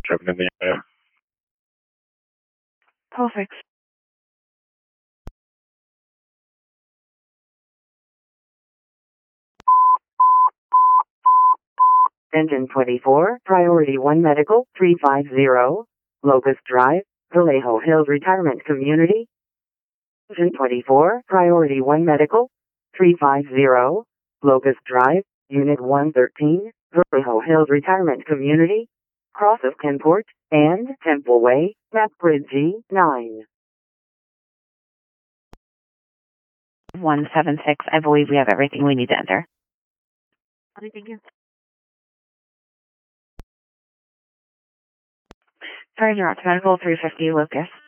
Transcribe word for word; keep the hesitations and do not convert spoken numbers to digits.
Driving in the area. Perfect. Engine twenty-four, Priority one Medical, three five zero, Locust Drive, Vallejo Hills Retirement Community. Engine twenty-four, Priority one Medical, three five zero, Locust Drive, Unit one thirteen, Vallejo Hills Retirement Community, cross of Kenport, and Temple Way, Map Grid G nine. one seven six, I believe we have everything we need to enter. Thank you. Sorry, you're out to Medical three fifty, Lucas.